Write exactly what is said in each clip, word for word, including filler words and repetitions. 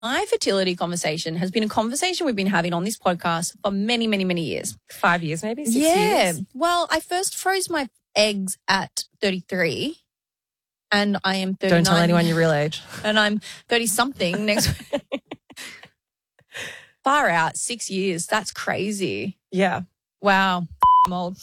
My fertility conversation has been a conversation we've been having on this podcast for many, many, many years. Five years maybe? Six yeah. years? Well, I first froze my eggs at thirty-three and I am thirty-nine. Don't tell anyone your real age. And I'm thirty-something next week. Far out, six years. That's crazy. Yeah. Wow. I'm old.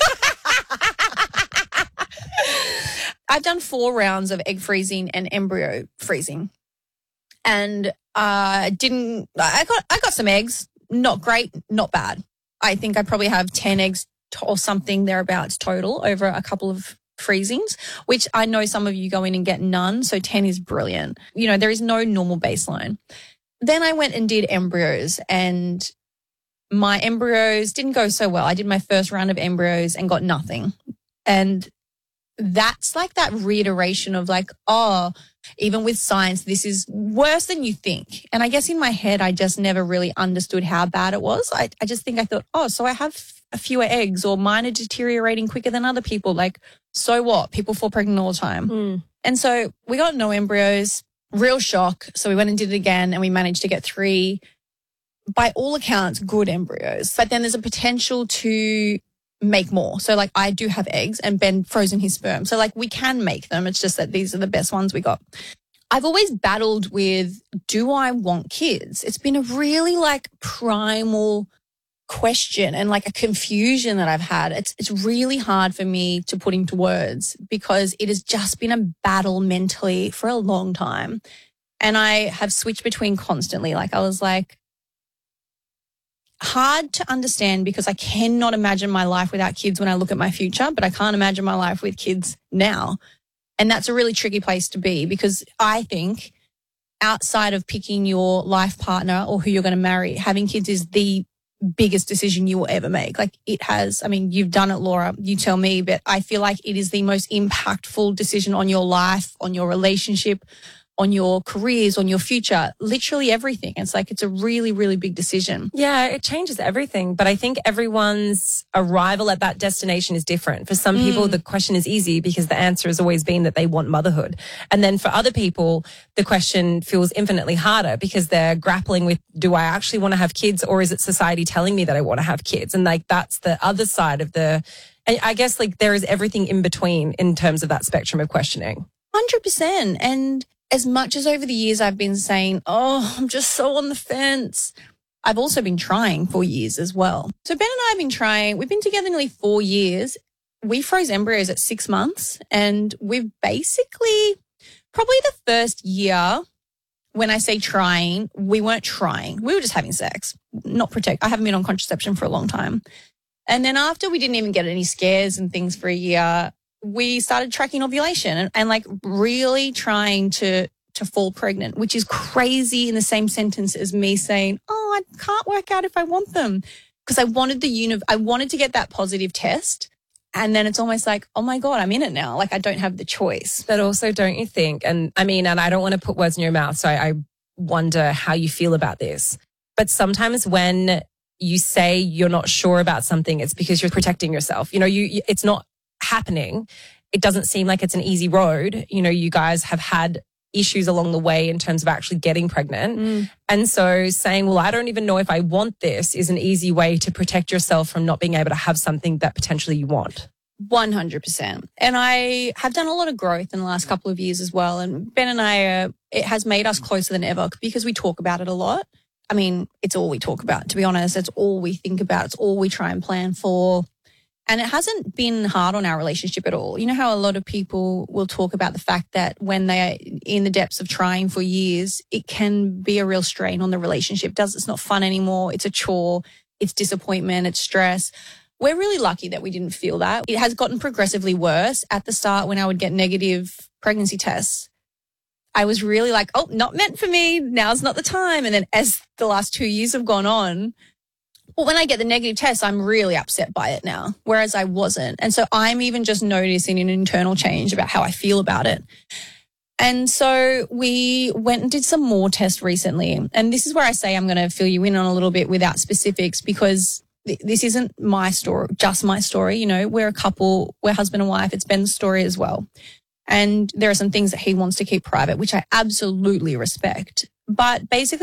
I've done four rounds of egg freezing and embryo freezing. And uh didn't I got I got some eggs, not great, not bad. I think I probably have ten eggs to, or something thereabouts total over a couple of freezings, which I know some of you go in and get none, so ten is brilliant. You know, there is no normal baseline. Then I went and did embryos, and my embryos didn't go so well. I did my first round of embryos and got nothing. And that's like that reiteration of like, oh, even with science, this is worse than you think. And I guess in my head, I just never really understood how bad it was. I, I just think I thought, oh, so I have a fewer eggs or mine are deteriorating quicker than other people. Like, so what? People fall pregnant all the time. Mm. And so we got no embryos, real shock. So we went and did it again and we managed to get three, by all accounts, good embryos. But then there's a potential to make more. So like I do have eggs and Ben frozen his sperm. So like we can make them. It's just that these are the best ones we got. I've always battled with, do I want kids? It's been a really like primal question and like a confusion that I've had. It's it's really hard for me to put into words because it has just been a battle mentally for a long time. And I have switched between constantly. Like I was like, hard to understand because I cannot imagine my life without kids when I look at my future, but I can't imagine my life with kids now. And that's a really tricky place to be because I think outside of picking your life partner or who you're going to marry, having kids is the biggest decision you will ever make. Like it has, I mean, you've done it, Laura, you tell me, but I feel like it is the most impactful decision on your life, on your relationship, on your careers, on your future, literally everything. It's like it's a really, really big decision. Yeah, it changes everything. But I think everyone's arrival at that destination is different. For some mm. people, the question is easy because the answer has always been that they want motherhood. And then for other people, the question feels infinitely harder because they're grappling with, do I actually want to have kids or is it society telling me that I want to have kids? And like that's the other side of the, and I guess like there is everything in between in terms of that spectrum of questioning. one hundred percent. And as much as over the years I've been saying, oh, I'm just so on the fence, I've also been trying for years as well. So Ben and I have been trying. We've been together nearly four years. We froze embryos at six months and we've basically probably the first year, when I say trying, we weren't trying. We were just having sex, not protect. I haven't been on contraception for a long time. And then after we didn't even get any scares and things for a year, we started tracking ovulation and, and like really trying to to fall pregnant, which is crazy in the same sentence as me saying, oh, I can't work out if I want them. Because I wanted the uni- I wanted to get that positive test. And then it's almost like, oh my God, I'm in it now. Like I don't have the choice. But also, don't you think, and I mean, and I don't want to put words in your mouth, so I, I wonder how you feel about this. But sometimes when you say you're not sure about something, it's because you're protecting yourself. You know, you, you it's not happening. It doesn't seem like it's an easy road. You know, you guys have had issues along the way in terms of actually getting pregnant. Mm. And so saying, well, I don't even know if I want this is an easy way to protect yourself from not being able to have something that potentially you want. one hundred percent. And I have done a lot of growth in the last couple of years as well. And Ben and I, uh, it has made us closer than ever because we talk about it a lot. I mean, it's all we talk about, to be honest. It's all we think about. It's all we try and plan for. And it hasn't been hard on our relationship at all. You know how a lot of people will talk about the fact that when they are in the depths of trying for years, it can be a real strain on the relationship. Does It's not fun anymore. It's a chore. It's disappointment. It's stress. We're really lucky that we didn't feel that. It has gotten progressively worse. At the start, when I would get negative pregnancy tests, I was really like, oh, not meant for me. Now's not the time. And then as the last two years have gone on, well, when I get the negative test, I'm really upset by it now, whereas I wasn't. And so I'm even just noticing an internal change about how I feel about it. And so we went and did some more tests recently. And this is where I say I'm going to fill you in on a little bit without specifics because th- this isn't my story, just my story. You know, we're a couple, we're husband and wife. It's Ben's story as well. And there are some things that he wants to keep private, which I absolutely respect. but basically